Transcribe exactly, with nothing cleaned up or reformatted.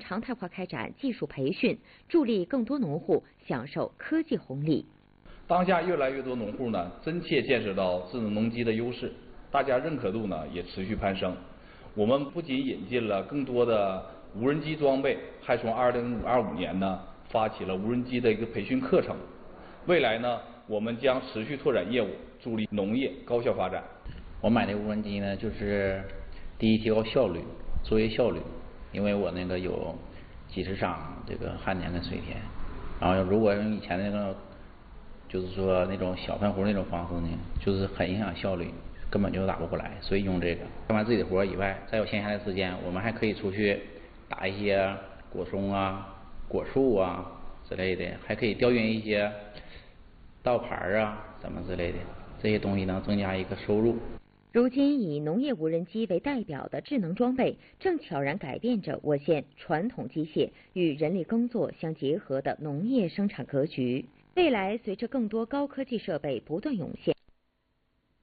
常态化开展技术培训，助力更多农户享受科技红利。 当下越来越多农户呢，真切见识到智能农机的优势，大家认可度呢也持续攀升。我们不仅引进了更多的无人机装备，还从二零二五年呢发起了无人机的一个培训课程。未来呢，我们将持续拓展业务，助力农业高效发展。 我买的无人机呢，就是第一提高效率，作业效率，因为我那个有几十场这个旱年跟水田，然后如果用以前那个就是说那种小分活那种方式呢，就是很影响效率，根本就打不过来，所以用这个干完自己的活以外，再有闲暇的时间，我们还可以出去打一些果松啊、果树啊之类的，还可以调运一些稻牌啊什么之类的，这些东西能增加一个收入。 如今以农业无人机为代表的智能装备，正悄然改变着我县传统机械与人力耕作相结合的农业生产格局。未来，随着更多高科技设备不断涌现，